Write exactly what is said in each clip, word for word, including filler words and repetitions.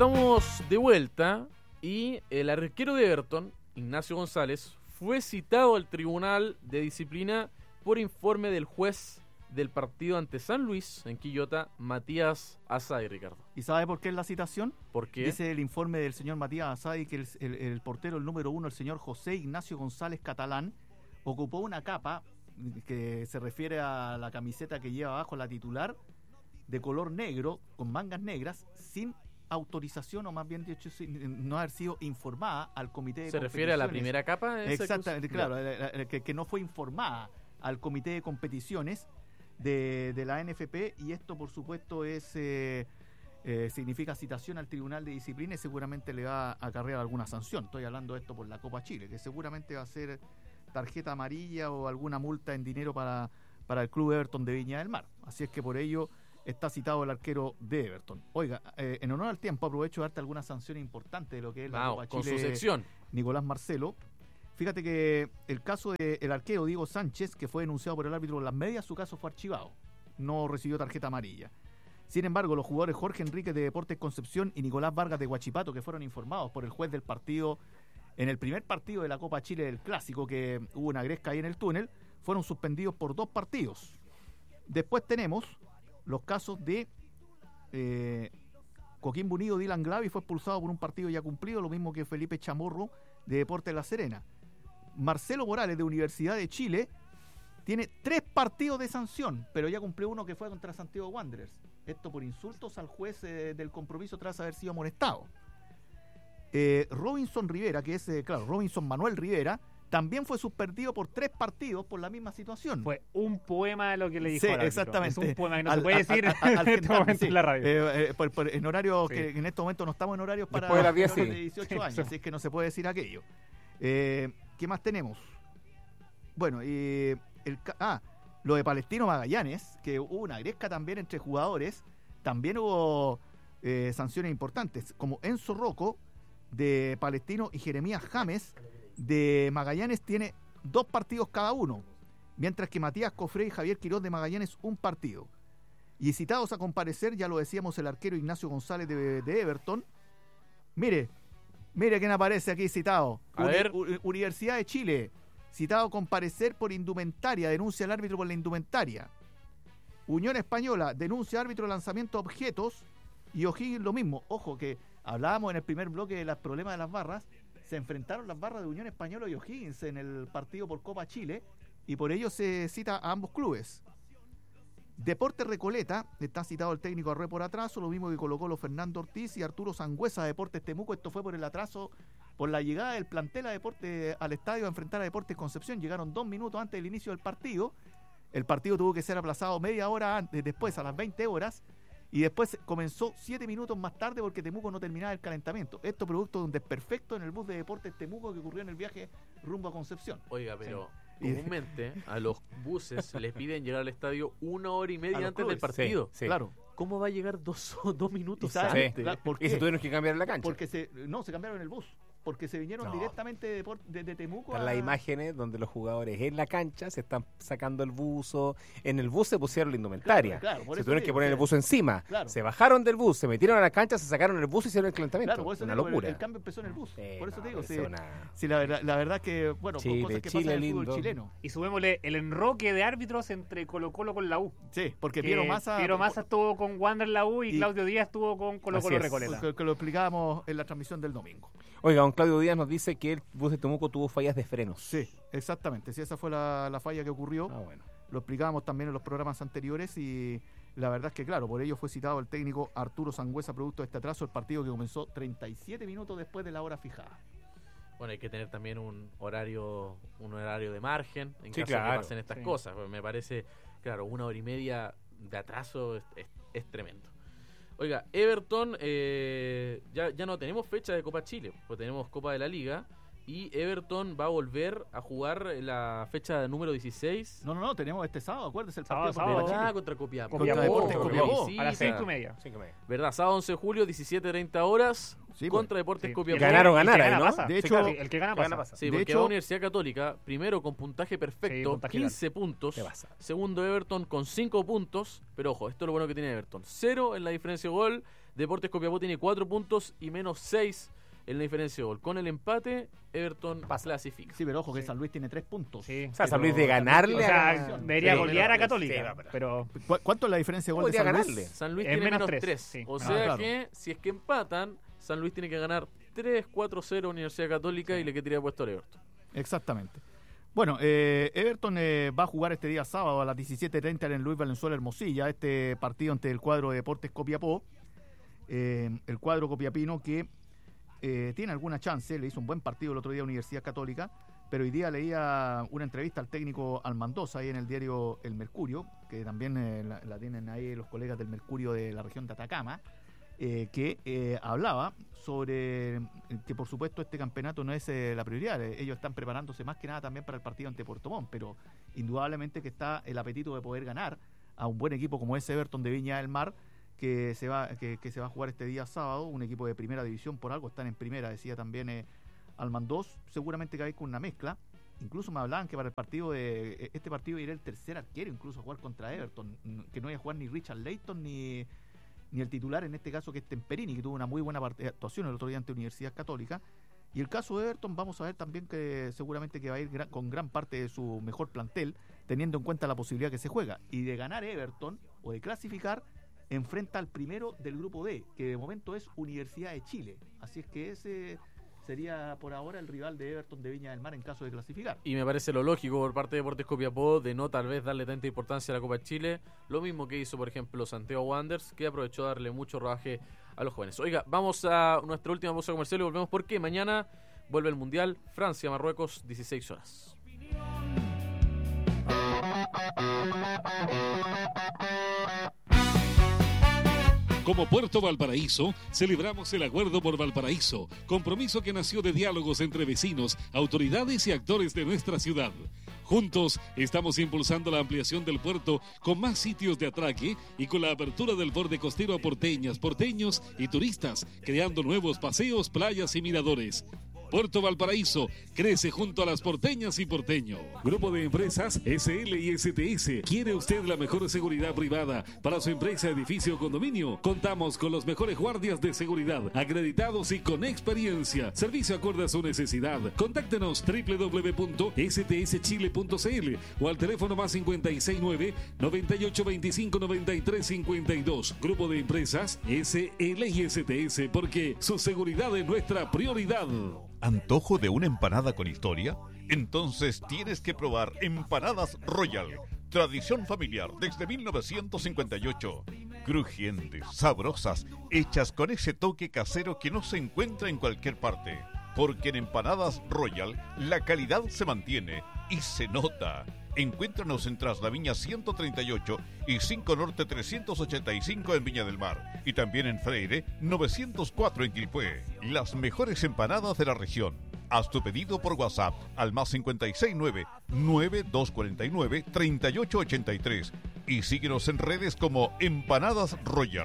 estamos de vuelta y el arquero de Everton, Ignacio González, fue citado al Tribunal de Disciplina por informe del juez del partido ante San Luis en Quillota, Matías Asadi, Ricardo. ¿Y sabe por qué es la citación? ¿Por qué? Dice el informe del señor Matías Asadi que el, el, el portero, el número uno, el señor José Ignacio González Catalán, ocupó una capa que se refiere a la camiseta que lleva abajo la titular, de color negro, con mangas negras, sin autorización, o más bien dicho, sin no haber sido informada al comité de ¿Se refiere a la primera capa? Exactamente, claro, que, que no fue informada al comité de competiciones de, de la N F P, y esto por supuesto es eh, eh, significa citación al Tribunal de Disciplina y seguramente le va a acarrear alguna sanción. Estoy hablando de esto por la Copa Chile, que seguramente va a ser tarjeta amarilla o alguna multa en dinero para, para el club Everton de Viña del Mar. Así es que por ello está citado el arquero de Everton. Oiga, eh, en honor al tiempo aprovecho de darte alguna sanción importante de lo que es la wow, Copa con Chile, su sección. Nicolás Marcelo. Fíjate que el caso del arquero Diego Sánchez, que fue denunciado por el árbitro en las medias, su caso fue archivado. No recibió tarjeta amarilla. Sin embargo, los jugadores Jorge Enrique de Deportes Concepción y Nicolás Vargas de Huachipato, que fueron informados por el juez del partido en el primer partido de la Copa Chile del Clásico, que hubo una gresca ahí en el túnel, fueron suspendidos por dos partidos. Después tenemos los casos de eh, Coquimbo Unido, Dylan Glavi fue expulsado por un partido ya cumplido, lo mismo que Felipe Chamorro de Deportes La Serena. Marcelo Morales de Universidad de Chile tiene tres partidos de sanción, pero ya cumplió uno que fue contra Santiago Wanderers. Esto por insultos al juez eh, del compromiso tras haber sido amonestado. Eh, Robinson Rivera, que es, eh, claro, Robinson Manuel Rivera, también fue suspendido por tres partidos por la misma situación. Fue un poema de lo que le dijo. Sí, al exactamente. Es un poema que no al, se puede al, decir al, al, al, en este momento sí, en la radio. Eh, eh, por, por, en horarios sí. que en este momento no estamos en horarios para Después de las diez, menores sí. de dieciocho Sí, años, sí. así es que no se puede decir aquello. Eh, ¿Qué más tenemos? Bueno, eh, el, ah, lo de Palestino Magallanes, que hubo una gresca también entre jugadores, también hubo eh, sanciones importantes, como Enzo Rocco de Palestino y Jeremías James de Magallanes tiene dos partidos cada uno, mientras que Matías Cofré y Javier Quirós de Magallanes un partido. Y citados a comparecer, ya lo decíamos, el arquero Ignacio González de, de Everton. Mire, mire quién aparece aquí citado. A Uni- ver. U- Universidad de Chile, citado a comparecer por indumentaria, denuncia al árbitro por la indumentaria. Unión Española, denuncia al árbitro de lanzamiento de objetos. Y O'Higgins lo mismo. Ojo que hablábamos en el primer bloque de los problemas de las barras. Se enfrentaron las barras de Unión Española y O'Higgins en el partido por Copa Chile, y por ello se cita a ambos clubes. Deportes Recoleta, está citado el técnico Arrué por atraso, lo mismo que Colo-Colo Fernando Ortiz y Arturo Sangüesa de Deportes Temuco. Esto fue por el atraso, por la llegada del plantel a Deportes al estadio a enfrentar a Deportes Concepción. Llegaron dos minutos antes del inicio del partido. El partido tuvo que ser aplazado media hora antes, después a las veinte horas, y después comenzó siete minutos más tarde porque Temuco no terminaba el calentamiento. Esto producto de un desperfecto en el bus de Deportes Temuco que ocurrió en el viaje rumbo a Concepción. Oiga, pero Sí. comúnmente a los buses les piden llegar al estadio una hora y A media los antes clubes, del partido. sí. Claro. ¿Cómo va a llegar dos, dos minutos ¿Y sabe? antes? Claro, ¿por Y se qué? tuvieron que cambiar la cancha. Porque se, no, se cambiaron el bus. Porque se vinieron No. directamente de, Depor- de, de Temuco Están a... las imágenes donde los jugadores en la cancha se están sacando el buzo. En el bus se pusieron la indumentaria. Claro, claro, por se eso tuvieron digo, que poner sí. el buzo encima. Claro. Se bajaron del bus, se metieron a la cancha, se sacaron el buzo y hicieron el calentamiento. Claro, por eso Una digo, el- locura. El, cambio empezó en el bus. Sí, por eso no, te digo, pero sí, es una- sí, la, verdad, la verdad que, bueno, con Chile, cosas que Chile pasan en el lindo. fútbol chileno. Y subémosle el enroque de árbitros entre Colo-Colo con la U. Sí, porque Que Piero Massa... Piero Massa estuvo con Wander la U y, Y- Claudio Díaz estuvo con Colo-Colo Así es. Recoleta. Que, que lo explicábamos en la transmisión del domingo. Oiga, don Claudio Díaz nos dice que el bus de Temuco tuvo fallas de frenos. Sí, exactamente. Sí, esa fue la, la falla que ocurrió. Ah, bueno. Lo explicábamos también en los programas anteriores y la verdad es que, claro, por ello fue citado el técnico Arturo Sangüesa producto de este atraso, el partido que comenzó treinta y siete minutos después de la hora fijada. Bueno, hay que tener también un horario un horario de margen en Sí, caso claro. de que pasen estas Sí. cosas. Pues me parece, claro, una hora y media de atraso es, es- es tremendo. Oiga, Everton, eh, ya, ya no tenemos fecha de Copa Chile, pues tenemos Copa de la Liga. Y Everton va a volver a jugar la fecha número dieciséis. No, no, no, tenemos este sábado, acuérdese el Sábado, partido por sábado. Copa ¿Verdad? Chile. Contra Copiapó. Contra Deportes Copiapó. visita. A las cinco y media. Cinco y media. ¿Verdad? Sábado once de julio, diecisiete treinta horas. Sí, contra Deportes Sí. Copiapó. Ganaron, El que ganar ahí, gana ¿no? pasa. De Sí, hecho- claro, el que gana Gana pasa. pasa. Sí, De porque hecho- va a Universidad Católica, primero con puntaje Sí, perfecto, puntaje quince puntos. ¿Qué pasa? Segundo Everton con cinco puntos. Pero ojo, esto es lo bueno que tiene Everton. Cero en la diferencia de gol. Deportes Copiapó tiene cuatro puntos y menos seis en la diferencia de gol. Con el empate, Everton Pasa. clasifica. Sí, pero ojo que San Luis tiene tres puntos. Sí. O sea, San Pero Luis de ganarle O también- sea, a... debería Sí, golear pero- a Católica, sí, pero ¿Cu- ¿Cuánto es la diferencia de gol de Podría San Luis? ganarle. San Luis Es tiene menos menos tres, tres. sí. O Ah, sea claro. que si es que empatan, San Luis tiene que ganar tres cuatro cero Universidad Católica y le que tirar puesto al Everton. Exactamente. Bueno, eh, Everton eh, va a jugar este día sábado a las diecisiete treinta en el Luis Valenzuela Hermosilla, este partido ante el cuadro de Deportes Copiapó. Eh, el cuadro copiapino que eh, tiene alguna chance, le hizo un buen partido el otro día a Universidad Católica, pero hoy día leía una entrevista al técnico Almandosa ahí en el diario El Mercurio, que también eh, la, la tienen ahí los colegas del Mercurio de la región de Atacama, eh, que eh, hablaba sobre eh, que por supuesto este campeonato no es eh, la prioridad, eh, ellos están preparándose más que nada también para el partido ante Puerto Montt, pero indudablemente que está el apetito de poder ganar a un buen equipo como es Everton de Viña del Mar, que se va que, que se va a jugar este día sábado, un equipo de primera división, por algo están en primera, decía también eh, Almandós, seguramente que hay con una mezcla. Incluso me hablaban que para el partido de este partido irá el tercer arquero incluso a jugar contra Everton, que no iba a jugar ni Richard Leighton ni ni el titular, en este caso que es Temperini, que tuvo una muy buena parte, actuación el otro día ante Universidad Católica. Y el caso de Everton, vamos a ver también que seguramente que va a ir gran, con gran parte de su mejor plantel, teniendo en cuenta la posibilidad que se juega. Y de ganar Everton, o de clasificar, enfrenta al primero del grupo D, que de momento es Universidad de Chile. Así es que ese sería por ahora el rival de Everton de Viña del Mar en caso de clasificar. Y me parece lo lógico por parte de Deportes Copiapó de no tal vez darle tanta importancia a la Copa de Chile. Lo mismo que hizo, por ejemplo, Santiago Wanderers, que aprovechó de darle mucho rodaje a los jóvenes. Oiga, vamos a nuestra última pausa comercial y volvemos porque mañana vuelve el Mundial Francia-Marruecos, dieciséis horas. Como Puerto Valparaíso, celebramos el Acuerdo por Valparaíso, compromiso que nació de diálogos entre vecinos, autoridades y actores de nuestra ciudad. Juntos estamos impulsando la ampliación del puerto con más sitios de atraque y con la apertura del borde costero a porteñas, porteños y turistas, creando nuevos paseos, playas y miradores. Puerto Valparaíso crece junto a las porteñas y porteños. Grupo de empresas S L y S T S. ¿Quiere usted la mejor seguridad privada para su empresa, edificio o condominio? Contamos con los mejores guardias de seguridad, acreditados y con experiencia. Servicio acorde a su necesidad. Contáctenos doble u doble u doble u punto s t s chile punto c l o al teléfono más cinco seis nueve, noventa y ocho veinticinco, noventa y tres cincuenta y dos. Grupo de empresas S L y S T S, porque su seguridad es nuestra prioridad. ¿Antojo de una empanada con historia? Entonces tienes que probar Empanadas Royal. Tradición familiar desde mil novecientos cincuenta y ocho. Crujientes, sabrosas, hechas con ese toque casero que no se encuentra en cualquier parte. Porque en Empanadas Royal la calidad se mantiene y se nota. Encuéntranos en Traslaviña ciento treinta y ocho y cinco Norte trescientos ochenta y cinco en Viña del Mar. Y también en Freire novecientos cuatro en Quilpué. Las mejores empanadas de la región. Haz tu pedido por WhatsApp al más cinco seis nueve, nueve dos cuatro nueve, tres ocho ocho tres y síguenos en redes como Empanadas Royal.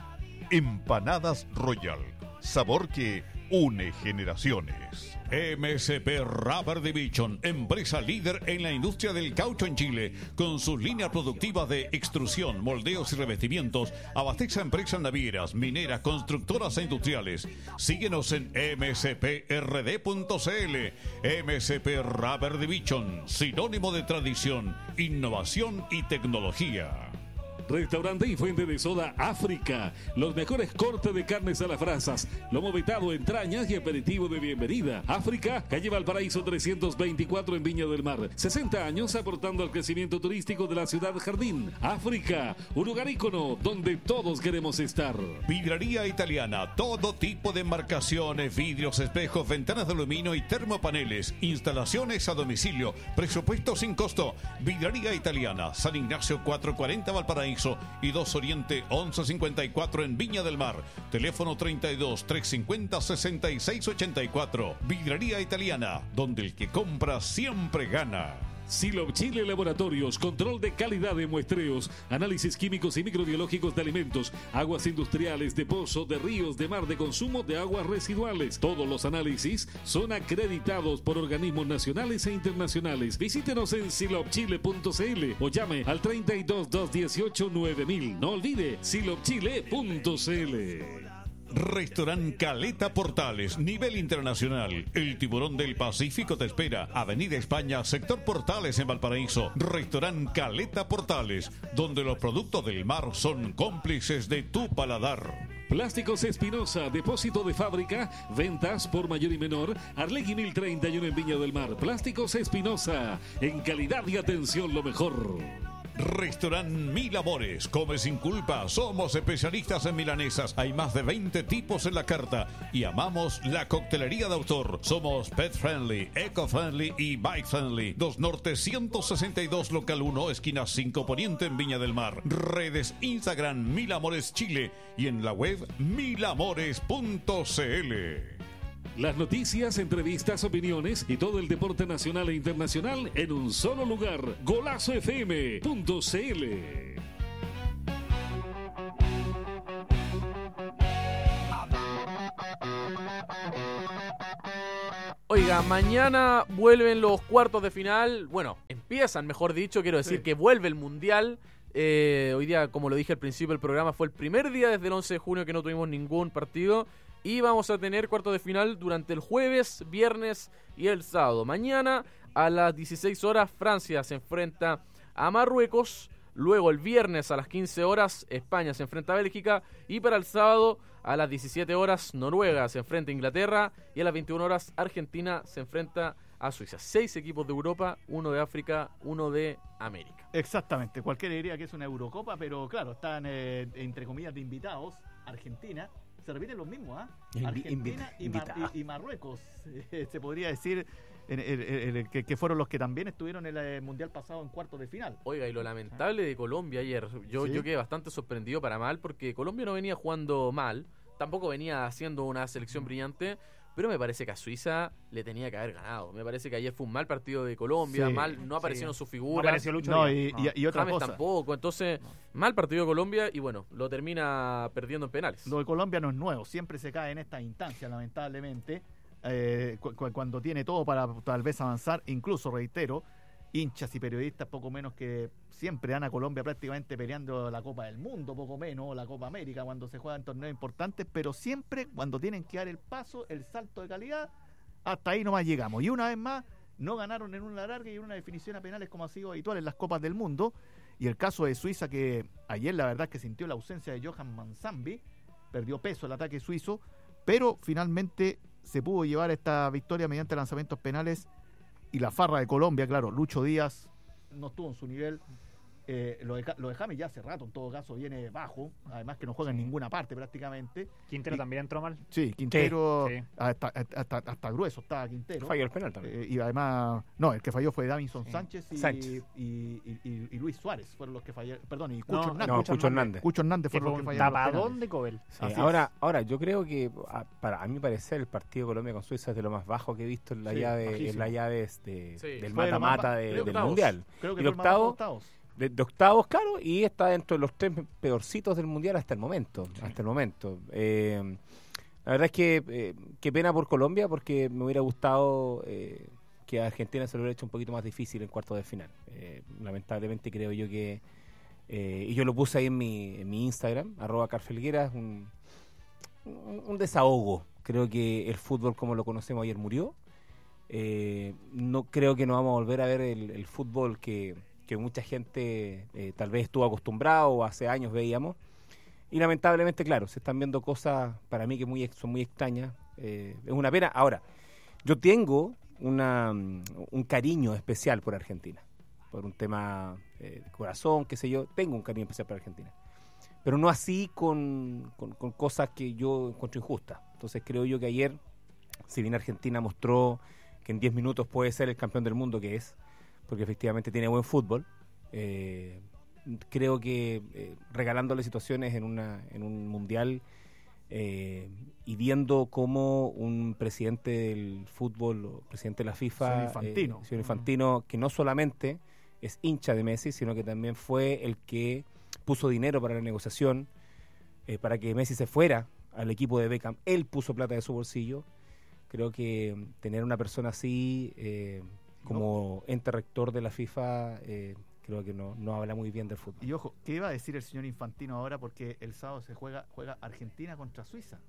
Empanadas Royal. Sabor que une generaciones. M S P Rubber Division, empresa líder en la industria del caucho en Chile, con sus líneas productivas de extrusión, moldeos y revestimientos, abastece a empresas navieras, mineras, constructoras e industriales. Síguenos en m s p r d punto c l. M S P Rubber Division, sinónimo de tradición, innovación y tecnología. Restaurante y fuente de soda África. Los mejores cortes de carnes a las brasas, lomo vetado, entrañas y aperitivo de bienvenida. África, calle Valparaíso trescientos veinticuatro en Viña del Mar. sesenta años aportando al crecimiento turístico de la ciudad jardín. África, un lugar ícono donde todos queremos estar. Vidraría Italiana, todo tipo de marcaciones, vidrios, espejos, ventanas de aluminio y termopaneles. Instalaciones a domicilio, presupuesto sin costo. Vidraría Italiana, San Ignacio cuatrocientos cuarenta Valparaíso y dos Oriente once cincuenta y cuatro en Viña del Mar. Teléfono treinta y dos, trescientos cincuenta, sesenta y seis ochenta y cuatro. Vidraría Italiana, donde el que compra siempre gana. Silop Chile Laboratorios, control de calidad de muestreos, análisis químicos y microbiológicos de alimentos, aguas industriales, de pozo, de ríos, de mar, de consumo de aguas residuales. Todos los análisis son acreditados por organismos nacionales e internacionales. Visítenos en silop chile punto c l o llame al treinta y dos, doscientos dieciocho, nueve mil. No olvide silop chile punto c l. Restaurant Caleta Portales, nivel internacional. El tiburón del Pacífico te espera. Avenida España, sector Portales en Valparaíso. Restaurant Caleta Portales, donde los productos del mar son cómplices de tu paladar. Plásticos Espinosa, depósito de fábrica, ventas por mayor y menor, Arlegui mil treinta y uno en Viña del Mar. Plásticos Espinosa, en calidad y atención lo mejor. Restaurant Mil Amores, come sin culpa, somos especialistas en milanesas, hay más de veinte tipos en la carta y amamos la coctelería de autor. Somos pet friendly, eco friendly y bike friendly. dos Norte ciento sesenta y dos, local uno, esquina cinco Poniente en Viña del Mar. Redes Instagram Mil Amores Chile y en la web milamores punto cl. Las noticias, entrevistas, opiniones y todo el deporte nacional e internacional en un solo lugar. golazo f m punto c l. Oiga, mañana vuelven los cuartos de final. Bueno, empiezan, mejor dicho, quiero decir Sí. que vuelve el Mundial. Eh, hoy día, como lo dije al principio del programa, fue el primer día desde el once de junio que no tuvimos ningún partido. Y vamos a tener cuartos de final durante el jueves, viernes y el sábado. Mañana a las dieciséis horas Francia se enfrenta a Marruecos. Luego el viernes a las quince horas España se enfrenta a Bélgica. Y para el sábado a las diecisiete horas Noruega se enfrenta a Inglaterra. Y a las veintiuna horas Argentina se enfrenta a Suiza. Seis equipos de Europa, uno de África, uno de América. Exactamente, cualquiera diría que es una Eurocopa, pero claro, están eh, entre comillas de invitados, Argentina. Se repiten los mismos, ¿ah? Invi- Argentina invi- y, Mar- invitado. y- y Marruecos. Eh, se podría decir en- en- en- en- que, que fueron los que también estuvieron en el Mundial pasado en cuartos de final. Oiga, y lo lamentable de Colombia ayer, yo, Sí. yo quedé bastante sorprendido para mal, porque Colombia no venía jugando mal, tampoco venía haciendo una selección brillante, pero me parece que a Suiza le tenía que haber ganado. Me parece que ayer fue un mal partido de Colombia, Sí, mal, no aparecieron sí. sus No figuras. apareció Lucho No, Díaz. y, No. y- y otra James cosa, tampoco, entonces mal partido de Colombia y bueno, lo termina perdiendo en penales. lo de Colombia no es nuevo, siempre se cae en esta instancia, lamentablemente, eh, cu- cu- cuando tiene todo para tal vez avanzar, incluso, reitero, hinchas y periodistas poco menos que siempre dan a Colombia prácticamente peleando la Copa del Mundo, poco menos, o la Copa América cuando se juegan torneos importantes, pero siempre cuando tienen que dar el paso, el salto de calidad, hasta ahí nomás llegamos. Y una vez más, no ganaron en una larga y en una definición a penales como ha sido habitual en las Copas del Mundo. Y el caso de Suiza, que ayer la verdad que sintió la ausencia de Johan Manzambi, perdió peso el ataque suizo, pero finalmente se pudo llevar esta victoria mediante lanzamientos penales. Y la farra de Colombia, claro, Lucho Díaz no estuvo en su nivel. Eh, lo, de, Ca- lo de James ya hace rato, en todo caso, viene bajo, además que no juega en ninguna parte prácticamente. Quintero Y- también entró mal. Sí, Quintero, Sí, sí. Hasta, hasta, hasta grueso estaba Quintero. Falló el penal también. Eh, y además, no, el que falló fue Davinson Sí. Sánchez, y, Sánchez. Y, y- y- y Luis Suárez fueron los que fallaron, perdón, y Cucho No, Hernández. No, Cucho Cucho Hernández. Hernández. Cucho Hernández Que fueron fue los que un fallaron los tapadón penales. de Cobel. Sí, Así ahora, es. ahora yo creo que a, para a mi parecer el partido de Colombia con Suiza es de lo más bajo que he visto en la Sí, llave, en bajísimo. la llave de, Sí. del Fue de lo más mata-mata ba- de- creo que del octavos. mundial. Creo que Y fue el más bajo de octavo, octavos. de, de octavos, claro, y está dentro de los tres peorcitos del mundial hasta el momento. Hasta el momento. Eh, la verdad es que eh, qué pena por Colombia, porque me hubiera gustado eh, que a Argentina se lo hubiera hecho un poquito más difícil en cuartos de final. Eh, lamentablemente creo yo que, eh, y yo lo puse ahí en mi, en mi Instagram, arroba carfelguera, es un, un, un desahogo. Creo que el fútbol como lo conocemos ayer murió. Eh, no creo que no vamos a volver a ver el, el fútbol que, que mucha gente eh, tal vez estuvo acostumbrado o hace años veíamos. Y lamentablemente, claro, se están viendo cosas para mí que muy, son muy extrañas. Eh, es una pena. Ahora, yo tengo una, un cariño especial por Argentina, por un tema eh, de corazón, qué sé yo. Tengo un cariño especial por Argentina. Pero no así con, con, con cosas que yo encuentro injustas. Entonces creo yo que ayer, si bien Argentina mostró que en diez minutos puede ser el campeón del mundo que es, porque efectivamente tiene buen fútbol, eh, creo que eh, regalándole situaciones en una en un mundial eh, y viendo cómo un presidente del fútbol o presidente de la FIFA, Señor Infantino. eh, señor Infantino, que no solamente es hincha de Messi, sino que también fue el que puso dinero para la negociación, eh, para que Messi se fuera al equipo de Beckham, él puso plata de su bolsillo. Creo que mm, tener una persona así eh, como ente rector de la FIFA, eh, creo que no, no habla muy bien del fútbol. Y ojo, ¿qué iba a decir el señor Infantino ahora? Porque el sábado se juega juega Argentina contra Suiza.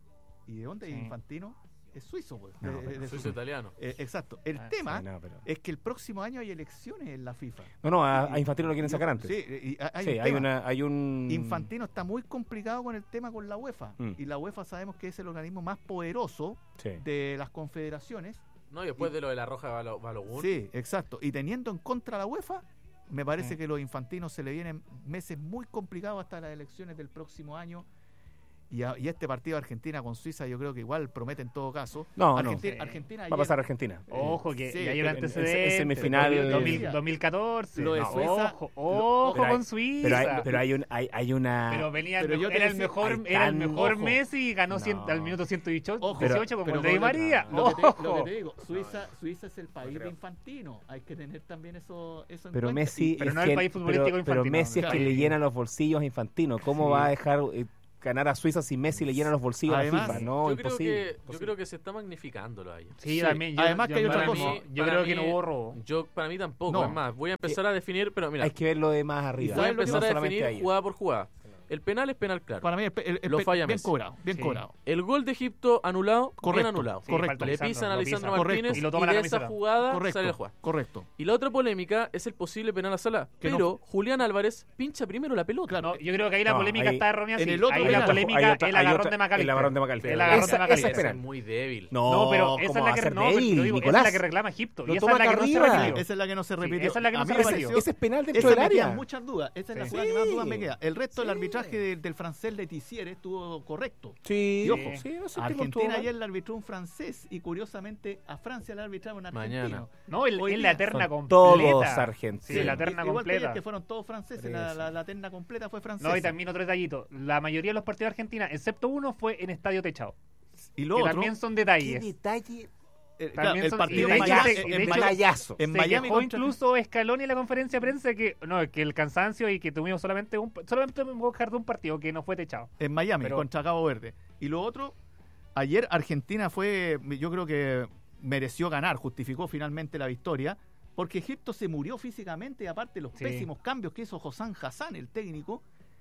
¿Y de dónde es Sí. Infantino? Es suizo, pues. No, de- pero de- de- Suizo italiano. Eh, exacto. El Ah, tema Sí, no, pero- es que el próximo año hay elecciones en la FIFA. No, no, a, a Infantino lo quieren sacar antes. Sí, y hay, Sí, un hay, tema. una, hay un... Infantino está muy complicado con el tema con la UEFA. Mm. Y la UEFA sabemos que es el organismo más poderoso Sí. de las confederaciones. No, y después de lo de la Roja de Balo- Balogun. Sí, exacto. Y teniendo en contra a la UEFA, me parece Sí. que los infantinos se le vienen meses muy complicados hasta las elecciones del próximo año. Y, a- y este partido de Argentina con Suiza yo creo que igual promete en todo caso. No, no. Argentina, Sí. Argentina Va a ayer- pasar a Argentina. Ojo, que Sí, ya hay pero un en- antecedente. en semifinal- dos mil- dos mil catorce. Lo de No, Suiza- Ojo, ojo Pero hay- con Suiza. Pero hay, pero hay, un, hay, hay una... Pero venía el Pero yo mejor- te era el decía, mejor, hay era el tan- mejor ojo. Messi y ganó cien- No. al minuto ciento dieciocho Ojo, como pero el de Di con- María. Lo que, te, lo que Ojo. te digo, Suiza, Suiza es el país de Infantino. Hay que tener también eso, eso en Pero cuenta. Messi Pero es no el que- país futbolístico pero, pero Infantino, Messi es no, que el le país- llena los bolsillos a Infantino. ¿Cómo Sí. va a dejar eh, ganar a Suiza si Messi le llena los bolsillos Además, a la FIFA? No, yo, creo imposible. que, yo imposible. creo que se está magnificándolo ahí. Sí, Sí. también. Yo, Además yo- que hay otra para cosa. mí- Yo para creo mí- que no hubo robo. Yo, para mí tampoco, No. es más, voy a empezar a definir, pero mira, Hay que ver lo de más ¿Y arriba. voy a sabes lo que empezar no a solamente definir ellos. jugada por jugada. El penal es penal claro. Para mí el, pe- el- el Lo pe- falla bien Messi. cobrado, bien Sí. cobrado. El gol de Egipto anulado, Correcto, bien anulado. Sí, correcto. falta Le Lisandro, pisan a lo Lisandro pisan. Martínez Y y, lo toma la de esa camiseta. jugada Correcto, sale el juego. correcto. Y la otra polémica es el posible penal a Salah. Que no- Pero Julián Álvarez pincha primero la pelota. No, yo creo que ahí la No, polémica ahí- está errónea. en sí. el otro ahí penal. la polémica Hay es otra- el hay agarrón otra- de McAllister. el agarrón de McAllister. El agarrón Esa- de McAllister. esa es Esa penal. es muy débil. No, No, pero esa es ¿cómo la va a que ser no, pero débil, digo, esa Nicolás? es la que reclama Egipto. Lo Y esa es toma la que no se Carrera. repitió. Esa es la que no se Sí, repitió. esa es la que no A mí se me repitió. pareció- Ese es penal dentro Esa del me área. quedan muchas dudas. Esa es la Sí. jugada que más dudas me Sí. queda. El resto del Sí. arbitraje del, del francés Letizier estuvo correcto. Sí, Y ojo, sí, no sé, Argentina ayer le arbitró un francés y curiosamente a Francia le arbitraba un argentino. Mañana. No, el- Hoy es la día terna son completa. todos argentinos. Sí, la terna Igual que ayer, completa. que fueron todos franceses, Por la, eso. la, la terna completa fue francesa. No, y también otro detallito. La mayoría de los partidos de Argentina, excepto uno, fue en estadio techado. Y lo Que otro, también son ¿Qué detalles. detalle? eh, claro, también el son- partido y de en hecho Miami- se- en de hecho- Miami- Palayazo. en Se Miami quejó contra- incluso Scaloni en la conferencia de prensa que no, que el cansancio y que tuvimos solamente un solamente un dejar de un partido que no fue techado. en Miami Pero- contra Cabo Verde. Y lo otro, ayer Argentina fue, yo creo que mereció ganar, justificó finalmente la victoria, porque Egipto se murió físicamente y aparte los Sí. pésimos cambios que hizo Hossam Hassan, el técnico,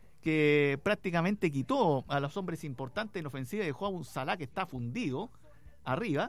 que prácticamente quitó a los hombres importantes en ofensiva y dejó a un Salah que está fundido arriba.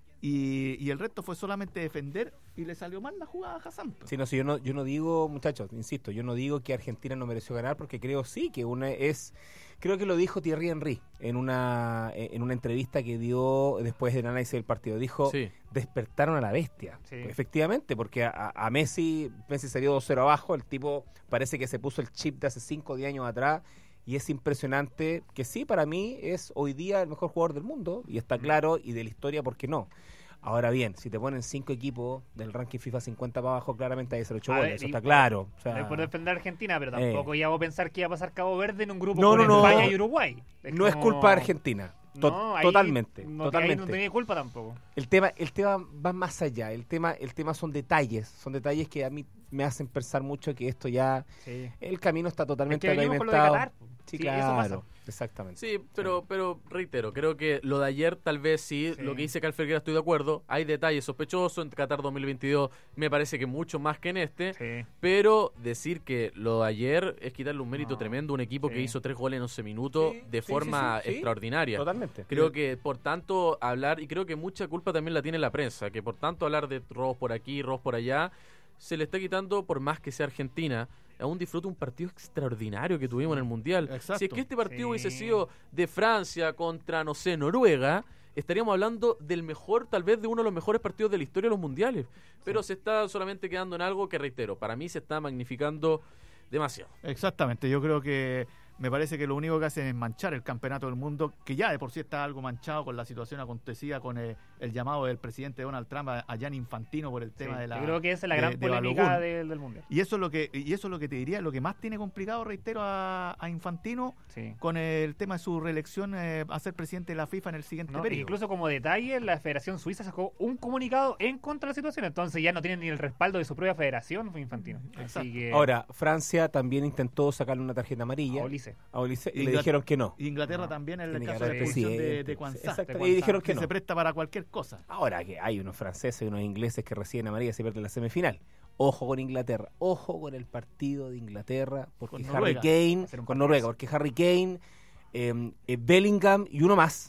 Y, y el resto fue solamente defender y le salió mal la jugada a Hassan. Sí, no, sí, yo no, yo no digo, muchachos, insisto, yo no digo que Argentina no mereció ganar porque creo sí que una es, creo que lo dijo Thierry Henry en una en una entrevista que dio después del análisis del partido. Dijo, Sí. despertaron a la bestia. Sí. Efectivamente, porque a, a Messi, Messi salió dos cero abajo, el tipo parece que se puso el chip de hace cinco o diez años atrás. Y es impresionante que sí, para mí es hoy día el mejor jugador del mundo, y está claro, y de la historia, ¿por qué no? Ahora bien, si te ponen cinco equipos del ranking FIFA cincuenta para abajo, claramente hay ocho A goles, ver, eso y- está claro. O sea, No es por defender a Argentina, pero Eh. tampoco ya voy a pensar que iba a pasar Cabo Verde en un grupo No, con no, no. España y Uruguay. no es como- culpa de Argentina, to- No, ahí totalmente, no, totalmente. Ahí no tenía culpa tampoco. El tema, el tema va más allá, el tema, el tema son detalles, son detalles que a mí me hacen pensar mucho que esto ya, Sí. el camino está Es totalmente que venimos con lo de pavimentado. Qatar. Sí, Sí, eso claro, pasa. exactamente. Sí, pero, pero reitero, creo que lo de ayer tal vez sí, Sí. lo que dice Calferguera estoy de acuerdo, hay detalles sospechosos en Qatar dos mil veintidós, me parece que mucho más que en este, Sí. pero decir que lo de ayer es quitarle un mérito No, tremendo a un equipo sí. que hizo tres goles en once minutos Sí, de sí, forma sí, sí, sí. extraordinaria. Totalmente. Creo que por tanto hablar, y creo que mucha culpa también la tiene la prensa, que por tanto hablar de robos por aquí, robos por allá, se le está quitando, por más que sea Argentina, aún disfruta un partido extraordinario que tuvimos en el Mundial. Exacto. Si es que este partido Sí. hubiese sido de Francia contra, no sé, Noruega, estaríamos hablando del mejor, tal vez de uno de los mejores partidos de la historia de los mundiales. Pero se está solamente quedando en algo que, reitero, para mí se está magnificando demasiado. Exactamente, yo creo que me parece que lo único que hacen es manchar el campeonato del mundo, que ya de por sí está algo manchado con la situación acontecida con el, el llamado del presidente Donald Trump a, a Gianni Infantino por el tema Sí. de la... Yo creo que esa es la de- gran de polémica Balogun. del, del mundial. Y eso es lo que y eso es lo que te diría, lo que más tiene complicado, reitero, a, a Infantino Sí. con el tema de su reelección eh, a ser presidente de la FIFA en el siguiente No, periodo. incluso como detalle, la Federación Suiza sacó un comunicado en contra de la situación, entonces ya no tienen ni el respaldo de su propia federación, fue Infantino. Exacto. Así que Ahora, Francia también intentó sacarle una tarjeta amarilla a Olise. a Olise y le Inglaterra- dijeron que no. Inglaterra No, también en el tiene que caso de la haber expulsión de, presidente. de Kwanzaa, Exacto, de y Kwanzaa, dijeron que no. se presta para cualquier cosa. Ahora que hay unos franceses y unos ingleses que reciben amarilla y se pierden la semifinal. Ojo con Inglaterra, ojo con el partido de Inglaterra, porque Con Harry Noruega. Kane, Hacer un con partidazo. Noruega, porque Harry Kane, eh, eh, Bellingham y uno más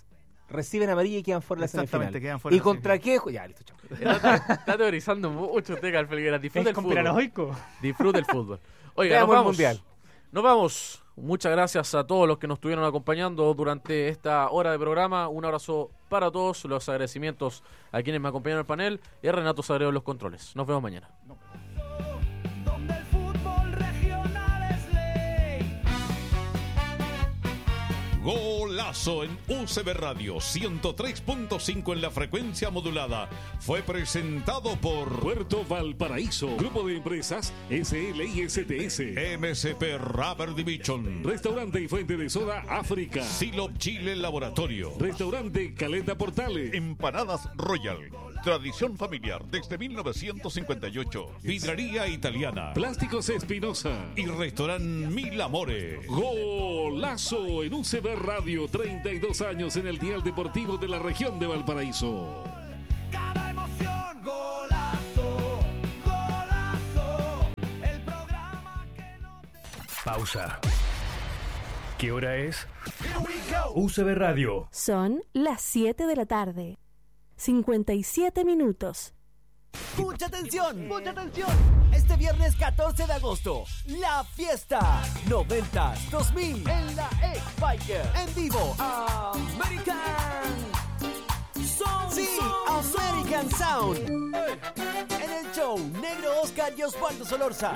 reciben amarilla y quedan fuera de la Exactamente, semifinal. quedan fuera ¿Y de la contra qué? ju- Ya, listo, chao. Está, está teorizando mucho usted, Calfelguera. Disfruta ¿Es el fútbol. conspiranoico? Disfruta el fútbol. Oiga, Veamos nos el vamos. Mundial. Nos vamos. Muchas gracias a todos los que nos estuvieron acompañando durante esta hora de programa. Un abrazo para todos. Los agradecimientos a quienes me acompañaron en el panel y a Renato Sagreo en los controles. Nos vemos mañana. Donde el fútbol regional es ley. Golazo en U C B Radio ciento tres punto cinco en la frecuencia modulada. Fue presentado por Puerto Valparaíso, Grupo de Empresas S L I S T S, M S P Rubber Division, Restaurante y Fuente de Soda África, Silop Chile Laboratorio, Restaurante Caleta Portales, Empanadas Royal, tradición familiar desde mil novecientos cincuenta y ocho, Vidrería Italiana Plásticos Espinosa, y Restaurant Mil Amores. Golazo en U C B Radio, treinta y dos años en el dial deportivo de la región de Valparaíso. Cada emoción, golazo, golazo. El programa que no... Pausa. ¿Qué hora es? U C B Radio. Son las siete de la tarde. cincuenta y siete minutos. ¡Mucha atención! ¡Mucha atención! Este viernes catorce de agosto, la fiesta noventas dos mil en la X-Biker. En vivo, American Sound. Sí, Sound, American Sound. En el show, Negro Oscar y Osvaldo Solorza.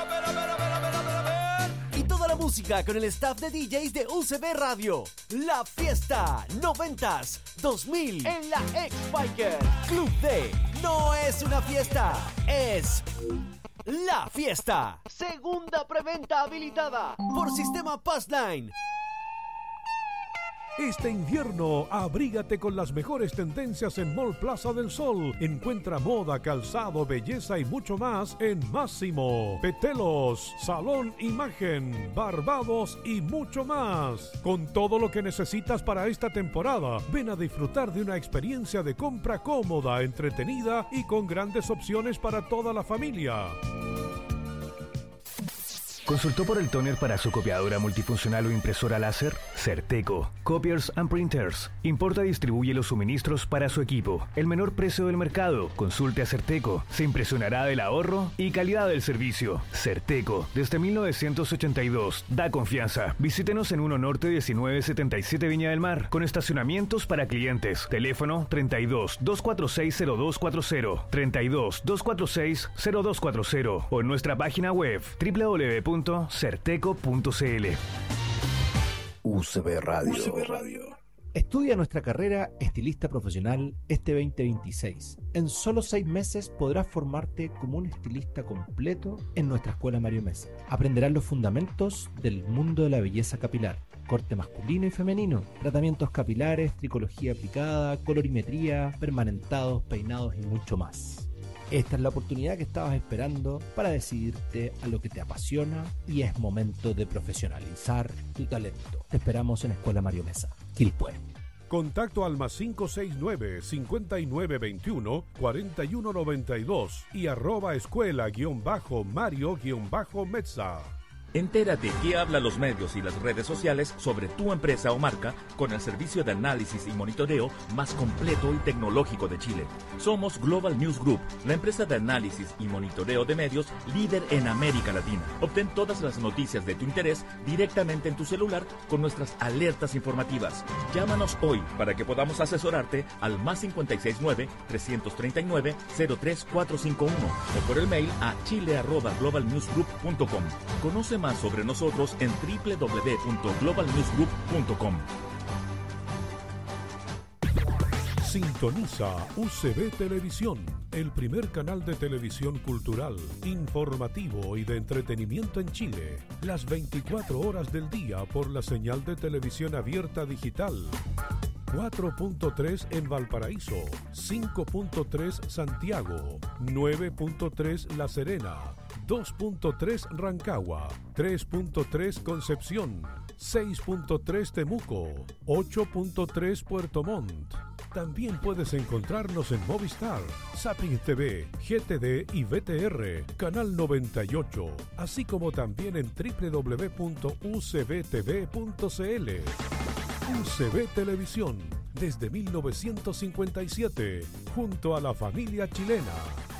Y toda la música con el staff de D Js de U C B Radio. La fiesta noventas dos mil en la X-Biker. Club D. No es una fiesta, es la fiesta. Segunda preventa habilitada por Sistema Passline. Este invierno, abrígate con las mejores tendencias en Mall Plaza del Sol. Encuentra moda, calzado, belleza y mucho más en Máximo. Petelos, Salón Imagen, Barbados y mucho más. Con todo lo que necesitas para esta temporada, ven a disfrutar de una experiencia de compra cómoda, entretenida y con grandes opciones para toda la familia. ¿Consultó por el tóner para su copiadora multifuncional o impresora láser? Certeco, Copiers and Printers. Importa y distribuye los suministros para su equipo. El menor precio del mercado. Consulte a Certeco. Se impresionará del ahorro y calidad del servicio. Certeco, desde mil novecientos ochenta y dos. Da confianza. Visítenos en uno Norte diecinueve setenta y siete Viña del Mar, con estacionamientos para clientes. Teléfono treinta y dos, doscientos cuarenta y seis, cero dos cuarenta. treinta y dos, doscientos cuarenta y seis, cero dos cuarenta. O en nuestra página web doble u doble u doble u punto certeco punto c l. U C B Radio. Estudia nuestra carrera estilista profesional este veinte veintiséis. En solo seis meses podrás formarte como un estilista completo en nuestra escuela Mario Mesa. Aprenderás los fundamentos del mundo de la belleza capilar, corte masculino y femenino, tratamientos capilares, tricología aplicada, colorimetría, permanentados, peinados y mucho más. Esta es la oportunidad que estabas esperando para decidirte a lo que te apasiona y es momento de profesionalizar tu talento. Te esperamos en Escuela Mario Mesa, Quilpué. Contacto al más cinco seis nueve, cincuenta y nueve veintiuno, cuarenta y uno noventa y dos y arroba escuela guión bajo Mario guión bajo Mesa. Entérate qué hablan los medios y las redes sociales sobre tu empresa o marca con el servicio de análisis y monitoreo más completo y tecnológico de Chile. Somos Global News Group, la empresa de análisis y monitoreo de medios líder en América Latina. Obtén todas las noticias de tu interés directamente en tu celular con nuestras alertas informativas. Llámanos hoy para que podamos asesorarte al más cinco seis nueve, tres tres nueve, cero tres cuatro cinco uno o por el mail a chile arroba global news group punto com. Conoce más sobre nosotros en doble u doble u doble u punto global news group punto com. Sintoniza U C B Televisión, el primer canal de televisión cultural, informativo y de entretenimiento en Chile. Las veinticuatro horas del día por la señal de televisión abierta digital. cuatro punto tres en Valparaíso, cinco punto tres Santiago, nueve punto tres La Serena, dos punto tres Rancagua, tres punto tres Concepción, seis punto tres Temuco, ocho punto tres Puerto Montt. También puedes encontrarnos en Movistar, Zapping T V, G T D y V T R, Canal noventa y ocho, así como también en doble u doble u doble u punto u c b t v punto c l. U C B Televisión, desde mil novecientos cincuenta y siete, junto a la familia chilena.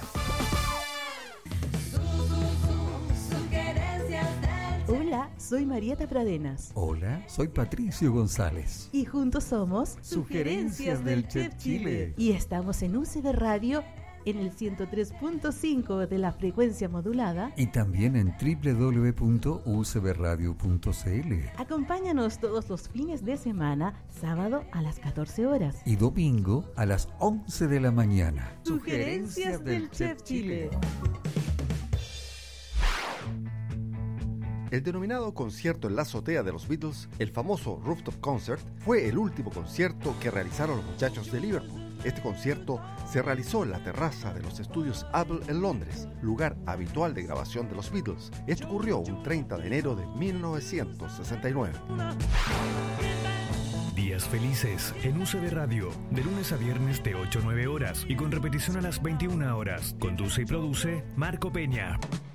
Hola, soy Marieta Pradenas. Hola, soy Patricio González. Y juntos somos Sugerencias del Chef Chile. Y estamos en U C B Radio en el ciento tres punto cinco de la frecuencia modulada. Y también en doble u doble u doble u punto u c b radio punto c l. Acompáñanos todos los fines de semana, sábado a las catorce horas. Y domingo a las once de la mañana. Sugerencias del Chef Chile. El denominado concierto en la azotea de los Beatles, el famoso Rooftop Concert, fue el último concierto que realizaron los muchachos de Liverpool. Este concierto se realizó en la terraza de los estudios Apple en Londres, lugar habitual de grabación de los Beatles. Esto ocurrió un treinta de enero de mil novecientos sesenta y nueve. Días felices en U C B Radio, de lunes a viernes de ocho a nueve horas y con repetición a las veintiuna horas. Conduce y produce Marco Peña.